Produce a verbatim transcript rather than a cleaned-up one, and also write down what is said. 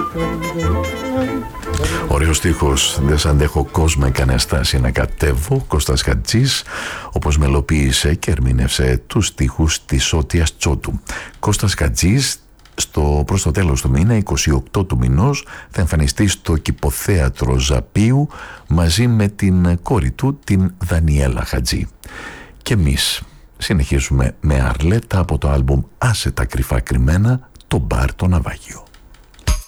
Ωραίος στίχος, δεν σ' αντέχω κόσμο έκανε στάση να κατέβω. Κώστας Χατζής, όπως μελοποίησε και ερμήνευσε τους στίχους της Σώτιας Τσότου. Κώστας Χατζής, στο, προς το τέλος του μήνα, είκοσι οκτώ του μηνός, θα εμφανιστεί στο Κηποθέατρο Ζαπίου μαζί με την κόρη του, την Δανιέλα Χατζή. Και εμείς συνεχίζουμε με Αρλέτα από το άλμπουμ «Άσε τα κρυφά κρυμμένα», το μπαρ το ναυάγιο.